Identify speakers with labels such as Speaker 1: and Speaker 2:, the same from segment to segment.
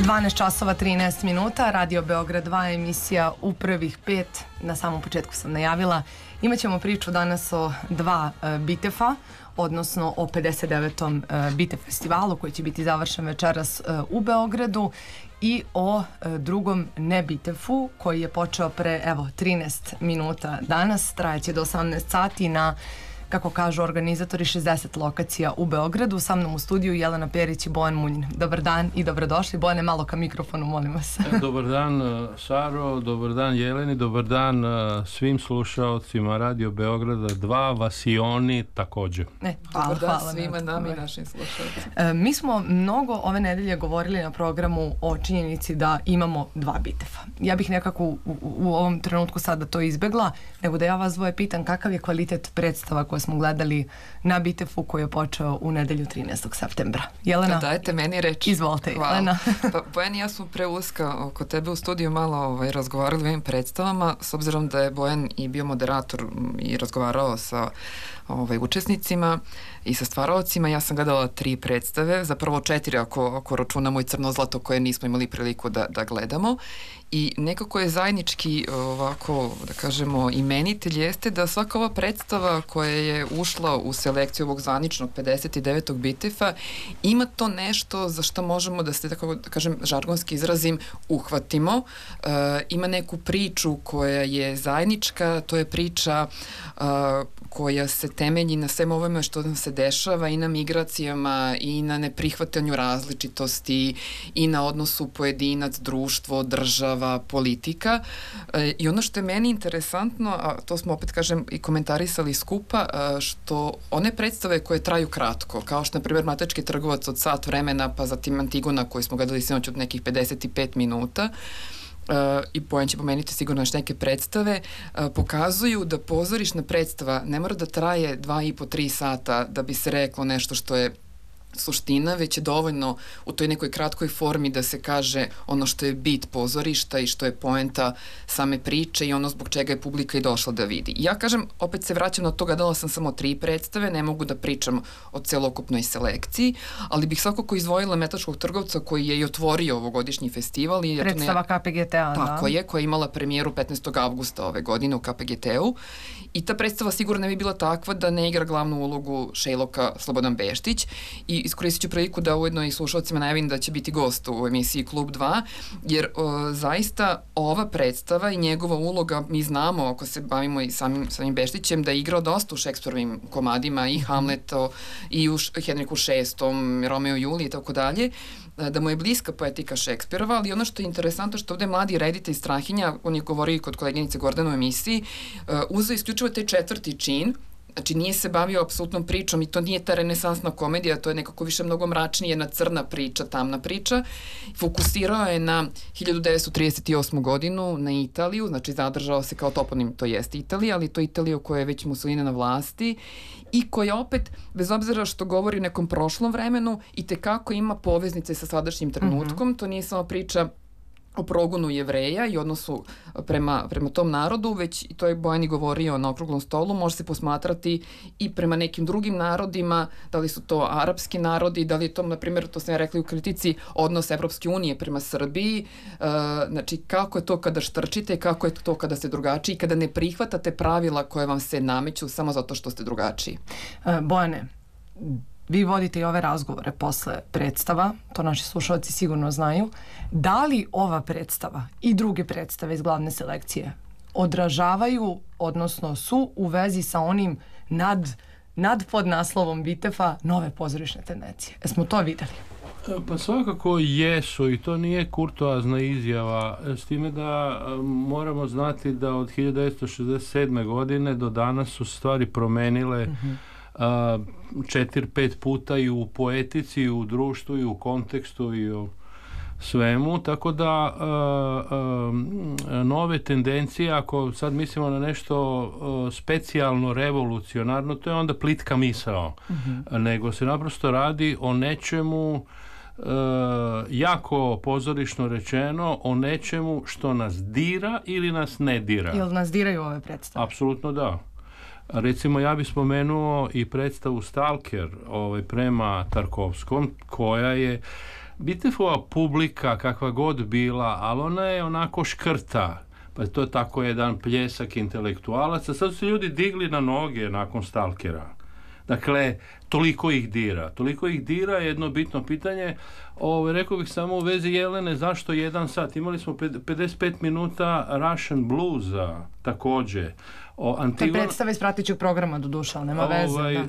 Speaker 1: 12 časova 13 minuta, Radio Beograd 2, emisija U prvih 5. Na samom početku sam najavila. Imaćemo priču danas o dva Bitefa, odnosno o 59. Bitef festivalu koji će biti završen večeras u Beogradu i o drugom ne Bitefu koji je počeo pre 13 minuta danas. Trajaće do 18 sati na, kako kažu organizatori, 60 lokacija u Beogradu. Sa mnom u studiju Jelena Perić i Bojan Munjin. Dobar dan i dobrodošli. Bojane, malo ka mikrofonu, molim vas.
Speaker 2: Dobar dan, Saro, dobar dan Jeleni, dobar dan svim slušaocima Radio Beograda 2, vas i oni također.
Speaker 3: Dobar dan svima nam i našim slušaocima.
Speaker 1: Mi smo mnogo ove nedelje govorili na programu o činjenici da imamo dva Bitefa. Ja bih nekako u ovom trenutku sada to izbegla, nego da ja vas dvoje pitam kakav je kvalitet predstava koje smo gledali na Bitefu koji je počeo u nedelju 13. septembra. Jelena?
Speaker 3: Dajte meni reč.
Speaker 1: Izvolite, Jelena.
Speaker 3: Pa, Bojan i ja smo pre ulaska oko tebe u studiju malo razgovarali o ovim predstavama, s obzirom da je Bojan i bio moderator i razgovarao sa učesnicima i sa stvaraocima. Ja sam gledala 3 predstave, zapravo 4 ako računamo i Crno zlato koje nismo imali priliku da gledamo. I nekako je zajednički ovako, da kažemo, imenitelj jeste da svaka ova predstava koja je ušla u selekciju ovog zvaničnog 59. Bitefa ima to nešto za što možemo da se, tako da kažem, žargonski izrazim, uhvatimo. Ima neku priču koja je zajednička, to je priča koja se temelji na svem ovome što nam se dešava i na migracijama i na neprihvatanju različitosti i na odnosu pojedinac, društvo, država, politika. I ono što je meni interesantno, a to smo opet, kažem, i komentarisali skupa, što one predstave koje traju kratko, kao što na primjer Mletački trgovac od sat vremena, pa zatim Antigona koju smo gledali sinoć od nekih 55 minuta, i Bojan će pomenuti sigurno još neke predstave, pokazuju da pozorišna predstava ne mora da traje 2,5-3 sata da bi se reklo nešto što je suština, već je dovoljno u toj nekoj kratkoj formi da se kaže ono što je bit pozorišta i što je poenta same priče i ono zbog čega je publika i došla da vidi. Ja kažem, opet se vraćam na to, gledala sam samo 3 predstave, ne mogu da pričam o celokupnoj selekciji, ali bih svakako izdvojila Mletačkog trgovca koji je i otvorio ovogodišnji festival.
Speaker 1: Predstava KPGT-a, da.
Speaker 3: Tako je, koja je imala premijeru 15. avgusta ove godine u KPGT-u. I ta predstava sigurno ne bi bila takva da ne igra glavnu ulogu Šejloka Slobodan Beštić. I iskoristit ću priliku da ujedno i slušalcima najavim da će biti gost u emisiji Klub 2, jer zaista ova predstava i njegova uloga, mi znamo, ako se bavimo i samim Beštićem, da je igrao dosta u Šekspirovim komadima, i Hamleto, i u Henriku VI, Romeo i Julije i tako dalje, da mu je bliska poetika Šekspirova, ali ono što je interesantno što ovde mladi reditelj Strahinja, on je govorio i kod koleginice Gordana u emisiji, uzeo isključivo taj 4. čin. Znači, nije se bavio apsolutnom pričom i to nije ta renesansna komedija, to je nekako više mnogo mračnije, jedna crna priča, tamna priča. Fokusirao je na 1938. godinu, na Italiju, znači zadržao se kao toponim, to jeste Italija, ali to je Italija u kojoj je već Mussolini na vlasti i koja opet, bez obzira što govori o nekom prošlom vremenu, i tekako ima poveznice sa sadašnjim trenutkom. To nije samo priča o progonu Jevreja i odnosu prema tom narodu, već, i to je Bojan i govorio na okruglom stolu, može se posmatrati i prema nekim drugim narodima, da li su to arapski narodi, da li je to, na primjer, to sam ja rekla u kritici, odnos Evropske unije prema Srbiji, znači kako je to kada štrčite, kako je to kada ste drugačiji, kada ne prihvatate pravila koje vam se nameću samo zato što ste drugačiji.
Speaker 1: Bojane, vi vodite i ove razgovore posle predstava, to naši slušalci sigurno znaju. Da li ova predstava i druge predstave iz glavne selekcije odražavaju, odnosno su u vezi sa onim nad podnaslovom Bitefa nove pozorišne tendencije? Jesmo to videli?
Speaker 2: Pa svakako jesu i to nije kurtoazna izjava, s time da moramo znati da od 1967. godine do danas su stvari promenile 4-5 puta i u poetici, i u društvu, i u kontekstu, i u svemu, tako da nove tendencije, ako sad mislimo na nešto specijalno, revolucionarno, to je onda plitka misao, nego se naprosto radi o nečemu jako pozorišno rečeno, o nečemu što nas dira ili nas ne dira.
Speaker 1: Jel nas diraju ove predstave?
Speaker 2: Apsolutno da. Recimo, ja bih spomenuo i predstavu Stalker prema Tarkovskom, koja je Bitefova publika, kakva god bila, ali ona je onako škrta. Pa to je tako jedan pljesak intelektualaca. Sad su ljudi digli na noge nakon Stalkera. Dakle, toliko ih dira. Jedno bitno pitanje, rekao bih samo u vezi Jelene, zašto 1 sat? Imali smo 55 minuta Russian bluesa također.
Speaker 1: To je predstava iz pratećeg programa, doduše, ali nema veze.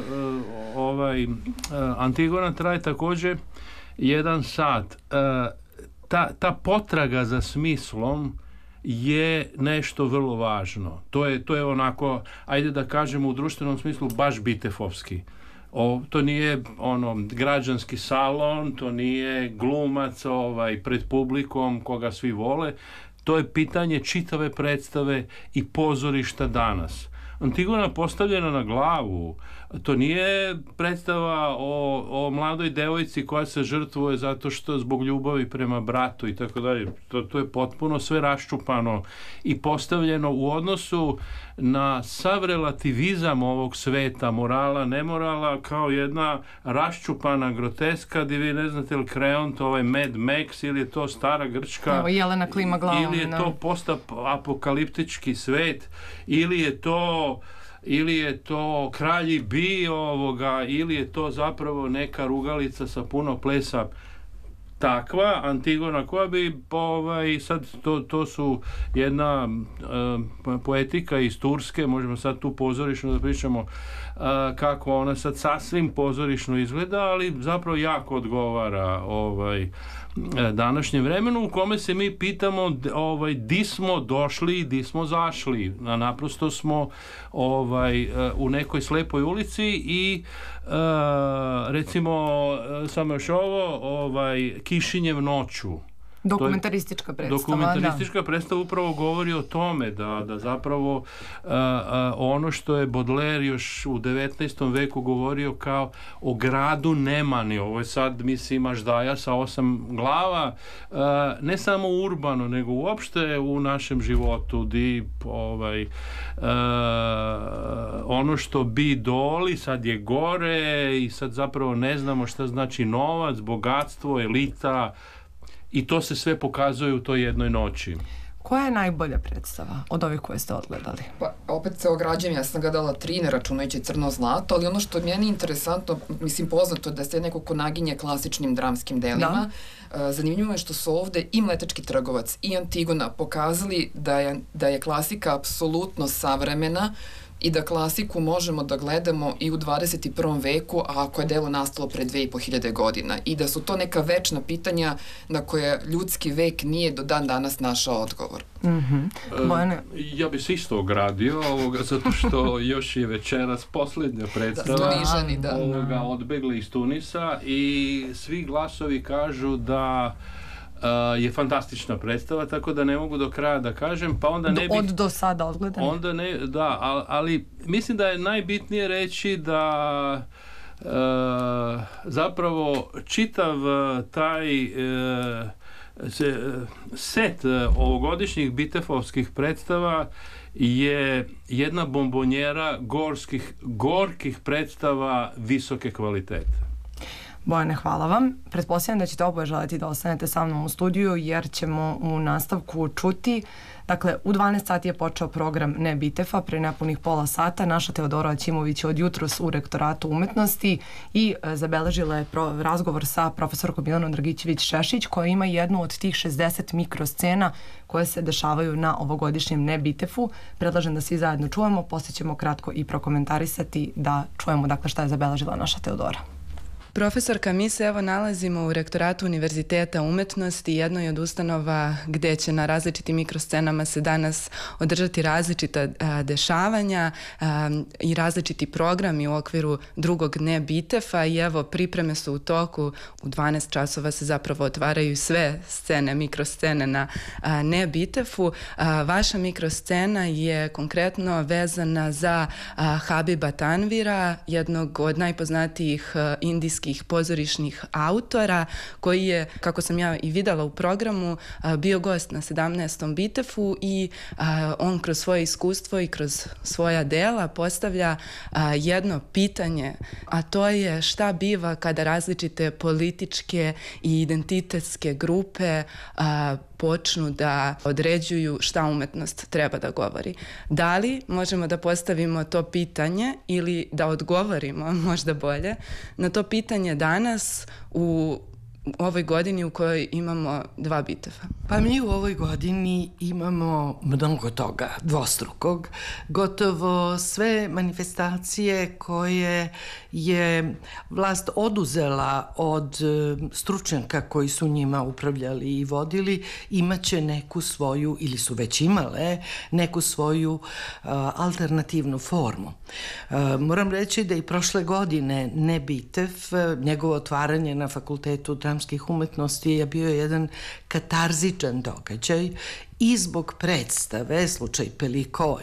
Speaker 2: Antigona traje također 1 sat. Ta potraga za smislom je nešto vrlo važno. To je onako, ajde da kažemo u društvenom smislu, baš bitefovski. To nije građanski salon, to nije glumac pred publikom koga svi vole. To je pitanje čitave predstave i pozorišta danas. Antigona postavljena na glavu. To nije predstava o mladoj devojci koja se žrtvuje zato što zbog ljubavi prema bratu i tako dalje. To je potpuno sve raščupano i postavljeno u odnosu na sav relativizam ovog sveta, morala, nemorala, kao jedna raščupana groteska gdje vi ne znate li Kreont, Mad Max, ili je to stara Grčka,
Speaker 1: evo, Jelena klima glavom,
Speaker 2: ili je to postapokaliptički svet, ili je to Kralji bi ili je to zapravo neka rugalica sa puno plesa. Takva Antigona koja bi sad to su jedna poetika iz Turske, možemo sad tu pozorišno da pričamo kako ona sad sasvim pozorišno izgleda, ali zapravo jako odgovara današnjem vremenu u kome se mi pitamo di smo došli i di smo zašli. Naprosto smo u nekoj slepoj ulici i recimo samo još Kišinjev noću.
Speaker 1: Dokumentaristička
Speaker 2: predstava upravo govori o tome da zapravo ono što je Baudelaire još u 19. veku govorio kao o gradu Nemani, ovo je sad mislim Aždaja sa 8 glava, ne samo urbano nego uopšte u našem životu ono što bi doli sad je gore i sad zapravo ne znamo šta znači novac, bogatstvo, elita. I to se sve pokazuje u toj jednoj noći.
Speaker 1: Koja je najbolja predstava od ovih koje ste odgledali?
Speaker 3: Pa, opet se ograđujem, ja sam gledala 3, ne računajući Crno zlato, ali ono što je meni interesantno, mislim poznato da ste neko ko naginje klasičnim dramskim delima. Zanimljivo je što su ovde i Mletački trgovac i Antigona pokazali da je klasika apsolutno savremena i da klasiku možemo da gledamo i u 21. veku, a ako je delo nastalo pre 2500 godina. I da su to neka večna pitanja na koje ljudski vek nije do dan danas našao odgovor.
Speaker 2: Ja bi se isto ogradio zato što još je večeras posljednja predstava Odbegli iz Tunisa i svi glasovi kažu da je fantastična predstava, tako da ne mogu do kraja da kažem, pa onda ne bih...
Speaker 1: Do sada odgledane?
Speaker 2: Onda ne, da, ali mislim da je najbitnije reći da zapravo čitav taj set ovogodišnjih bitefovskih predstava je jedna bombonjera gorkih predstava visoke kvalitete.
Speaker 1: Bojane, hvala vam. Pretpostavljam da ćete oboje želiti da ostanete sa mnom u studiju jer ćemo u nastavku čuti. Dakle, u 12 sati je počeo program Ne Bitefa, pre nepunih pola sata. Naša Teodora Ćimović je od jutros u Rektoratu umetnosti i zabeležila je razgovor sa profesorkom Milanom Dragićević-Šešić koja ima jednu od tih 60 mikroscena koje se dešavaju na ovogodišnjem Ne Bitefu. Predlažem da svi zajedno čujemo, poslije ćemo kratko i prokomentarisati da čujemo dakle šta je zabeležila naša Teodora.
Speaker 4: Profesorka, mi se evo nalazimo u Rektoratu Univerziteta umetnosti, jednoj od ustanova gdje će na različitim mikroscenama se danas održati različita dešavanja i različiti programi u okviru drugog Ne Bitefa i evo pripreme su u toku, u 12 časova se zapravo otvaraju sve scene, mikroscene na Ne Bitefu. Vaša mikroscena je konkretno vezana za Habiba Tanvira, jednog od najpoznatijih indijskih srpskih pozorišnih autora, koji je, kako sam ja i videla u programu, bio gost na 17. Bitefu i on kroz svoje iskustvo i kroz svoja dela postavlja jedno pitanje, a to je šta biva kada različite političke i identitetske grupe počnu da određuju šta umetnost treba da govori. Da li možemo da postavimo to pitanje ili da odgovorimo, možda bolje, na to pitanje danas u ovoj godini u kojoj imamo 2 Bitefa?
Speaker 5: Pa mi u ovoj godini imamo mnogo toga dvostrukog. Gotovo sve manifestacije koje je vlast oduzela od stručnjaka koji su njima upravljali i vodili, imaće neku svoju, ili su već imale, neku svoju alternativnu formu. Moram reći da i prošle godine Ne Bitef, njegovo otvaranje na Fakultetu dramskih umetnosti je bio jedan katarzičan događaj i zbog predstave, slučaj Peliko,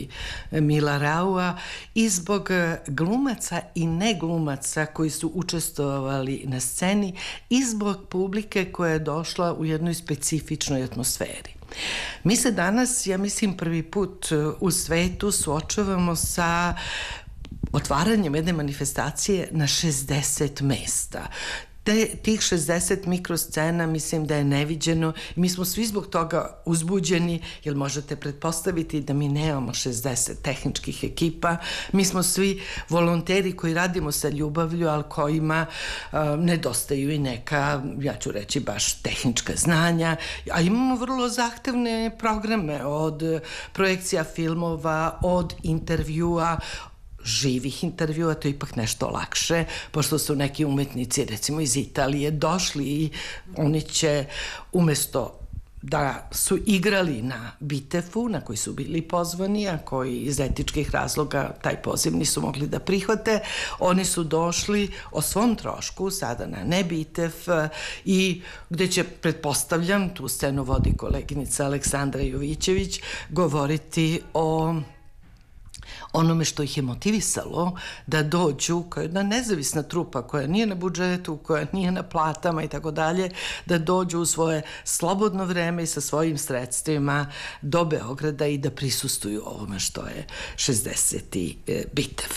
Speaker 5: Mila Raua, i zbog glumaca i neglumaca koji su učestvovali na sceni, i zbog publike koja je došla u jednoj specifičnoj atmosferi. Mi se danas, ja mislim, prvi put u svetu suočavamo sa otvaranjem jedne manifestacije na 60 mesta. Tih 60 mikroscena mislim da je neviđeno. Mi smo svi zbog toga uzbuđeni, jer možete pretpostaviti da mi nemamo 60 tehničkih ekipa. Mi smo svi volonteri koji radimo sa ljubavlju, ali kojima nedostaju i neka, ja ću reći, baš tehnička znanja. A imamo vrlo zahtevne programe, od projekcija filmova, od intervjua, živih intervjua, to je ipak nešto lakše, pošto su neki umetnici, recimo iz Italije, došli i oni će umesto da su igrali na Bitefu, na koji su bili pozvani, a koji iz etičkih razloga taj poziv nisu mogli da prihvate, oni su došli o svom trošku sada na Ne Bitef, i gde će, pretpostavljam, tu scenu vodi koleginica Aleksandra Jovićević, govoriti o onome što ih je motivisalo da dođu kao jedna nezavisna trupa koja nije na budžetu, koja nije na platama i tako dalje, da dođu u svoje slobodno vreme i sa svojim sredstvima do Beograda i da prisustuju ovome što je 60. Bitef.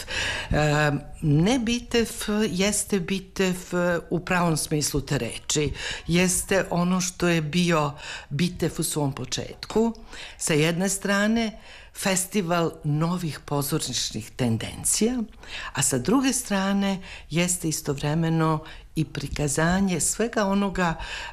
Speaker 5: Ne Bitef jeste Bitef u pravom smislu te reči. Jeste ono što je bio Bitef u svom početku. Sa jedne strane, festival novih pozorišnih tendencija, a sa druge strane jeste istovremeno i prikazanje svega onoga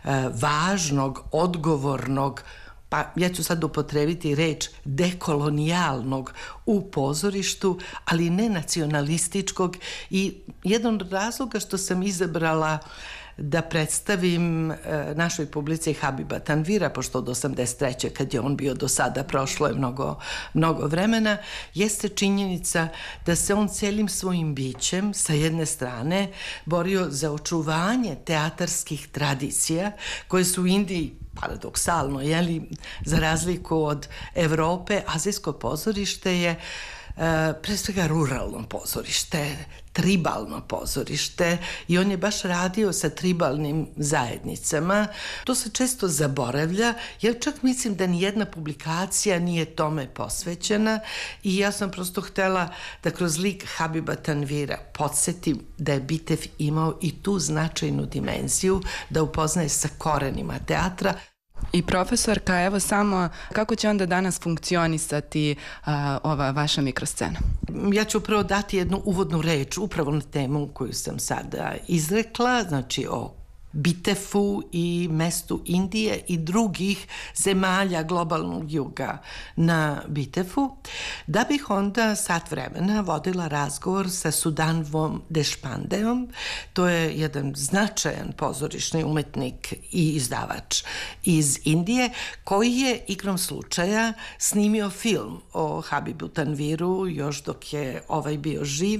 Speaker 5: važnog, odgovornog, pa ja ću sad upotrebiti reč dekolonijalnog u pozorištu, ali ne nacionalističkog. I jedan od razloga što sam izabrala da predstavim našoj publici Habiba Tanvira, pošto od 83. kad je on bio do sada, prošlo je mnogo vremena, jeste činjenica da se on celim svojim bićem sa jedne strane borio za očuvanje teatarskih tradicija koje su u Indiji paradoksalno, za razliku od Evrope, azijsko pozorište je pre svega ruralno pozorište, tribalno pozorište, i on je baš radio sa tribalnim zajednicama. To se često zaboravlja, jer čak mislim da nijedna publikacija nije tome posvećena, i ja sam prosto htela da kroz lik Habiba Tanvira podsjetim da je Bitef imao i tu značajnu dimenziju, da upoznaje sa korenima teatra.
Speaker 4: I profesorka, evo samo, kako će onda danas funkcionisati ova vaša mikroscena?
Speaker 5: Ja ću prvo dati jednu uvodnu reč upravo na temu koju sam sada izrekla, znači o Bitefu i mestu Indije i drugih zemalja globalnog juga na Bitefu, da bih onda sat vremena vodila razgovor sa Sudanvom Dešpandeom. To je jedan značajan pozorišni umetnik i izdavač iz Indije, koji je igrom slučaja snimio film o Habibu Tanviru još dok je ovaj bio živ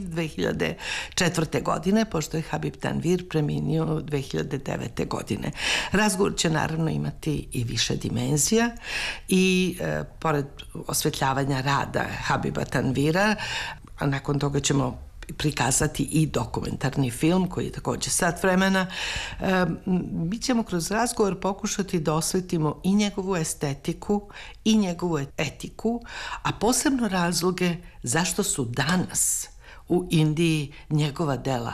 Speaker 5: 2004. godine, pošto je Habib Tanvir preminio 2009. godine. Razgovor će naravno imati i više dimenzija i pored osvetljavanja rada Habiba Tanvira, a nakon toga ćemo prikazati i dokumentarni film koji je takođe sat vremena. Mi ćemo kroz razgovor pokušati da osvetimo i njegovu estetiku i njegovu etiku, a posebno razloge zašto su danas u Indiji njegova dela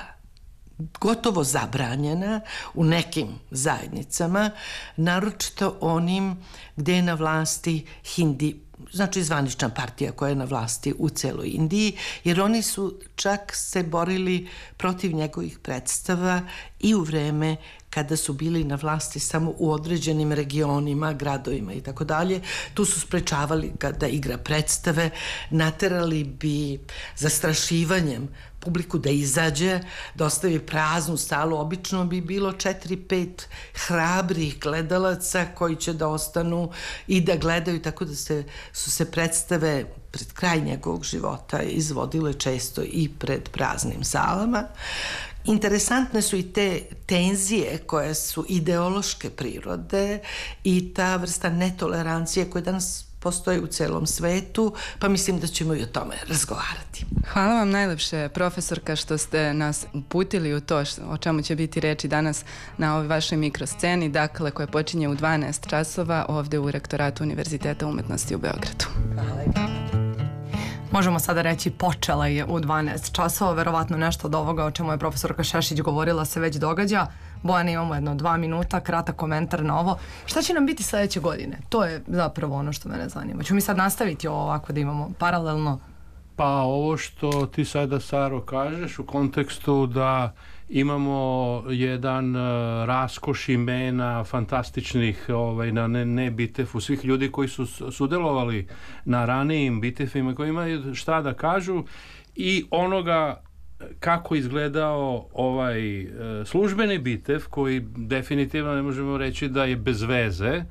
Speaker 5: gotovo zabranjena u nekim zajednicama, naročito onim gde je na vlasti Hindi, znači zvanična partija koja je na vlasti u celoj Indiji, jer oni su čak se borili protiv njegovih predstava i u vreme kada su bili na vlasti samo u određenim regionima, gradovima i tako dalje. Tu su sprečavali ga da igra predstave, naterali bi zastrašivanjem publiku da izađe, da ostavi praznu salu. Obično bi bilo 4-5 hrabrih gledalaca koji će da ostanu i da gledaju, tako da su se predstave pred kraj njegovog života izvodile često i pred praznim salama. Interesantne su i te tenzije koje su ideološke prirode i ta vrsta netolerancije koja danas postoji u celom svetu, pa mislim da ćemo i o tome razgovarati.
Speaker 4: Hvala vam najlepše, profesorka, što ste nas uputili u to o čemu će biti reči danas na ovoj vašoj mikrosceni, dakle, koja počinje u 12 časova ovde u Rektoratu Univerziteta umetnosti u Beogradu.
Speaker 5: Hvala.
Speaker 1: Možemo sada reći počela je u 12 časova, verovatno nešto od ovoga o čemu je profesorka Šešić govorila se već događa. Bojana, imamo 2 minuta, kratak komentar na ovo. Šta će nam biti sledeće godine? To je zapravo ono što mene zanima. Ću mi sad nastaviti ovo ovako da imamo paralelno?
Speaker 2: Pa ovo što ti sada, Saro, kažeš u kontekstu da imamo jedan raskoš imena fantastičnih na ne-Bitefu, svih ljudi koji su sudelovali na ranijim Bitefima, koji imaju šta da kažu i onoga kako izgledao ovaj službeni Bitef, koji definitivno ne možemo reći da je bez veze.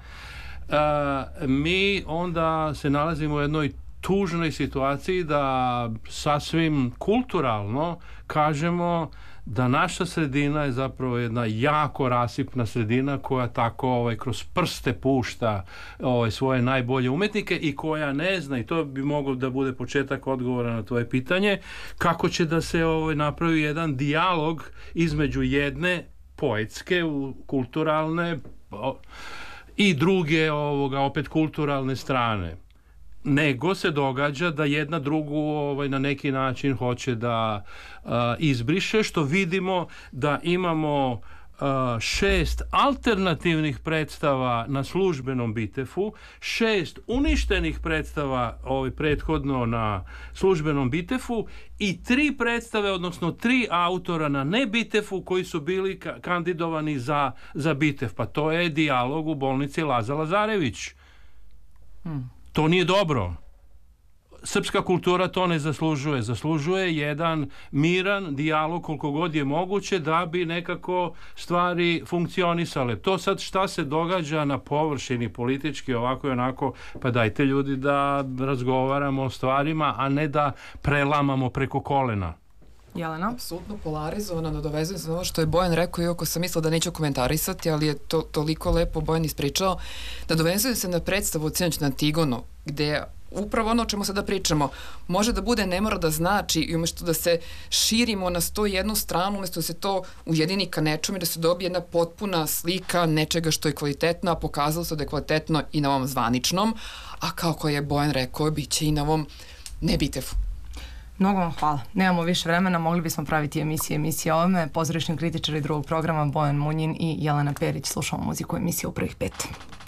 Speaker 2: Mi onda se nalazimo u jednoj tužnoj situaciji da sasvim kulturalno kažemo da naša sredina je zapravo jedna jako rasipna sredina koja tako kroz prste pušta svoje najbolje umetnike i koja ne zna, i to bi moglo da bude početak odgovora na tvoje pitanje, kako će da se napravi jedan dijalog između jedne poetske, kulturalne i druge opet kulturalne strane. Nego se događa da jedna drugu na neki način hoće da izbriše, što vidimo da imamo 6 alternativnih predstava na službenom Bitefu, 6 uništenih predstava prethodno na službenom Bitefu i 3 predstave, odnosno 3 autora na ne-Bitefu koji su bili kandidovani za Bitef. Pa to je dijalog u bolnici Laza Lazarević. To nije dobro. Srpska kultura to ne zaslužuje. Zaslužuje jedan miran dijalog koliko god je moguće da bi nekako stvari funkcionisale. To sad šta se događa na površini politički ovako i onako, pa dajte ljudi da razgovaramo o stvarima, a ne da prelamamo preko kolena.
Speaker 1: Jelena?
Speaker 3: Apsolutno polarizovano, nadovezujem se na ovo što je Bojan rekao, iako sam mislila da neću komentarisati, ali je to toliko lepo Bojan ispričao. Nadovezujem se na predstavu od sinoć na Antigonu, gde upravo ono o čemu sada pričamo može da bude, ne mora da znači, i umesto da se širimo na 101 stranu, umesto da se to ujedini ka nečemu i da se dobije jedna potpuna slika nečega što je kvalitetno, a pokazalo se da je kvalitetno i na ovom zvaničnom, a kako je Bojan rekao, bit će i na ovom ne-Bitefu.
Speaker 1: Mnogo vam hvala. Nemamo više vremena, mogli bismo praviti emisije o ovome. Pozorišni kritičari drugog programa Bojan Munjin i Jelena Perić. Slušamo muziku emisije u prvih 5.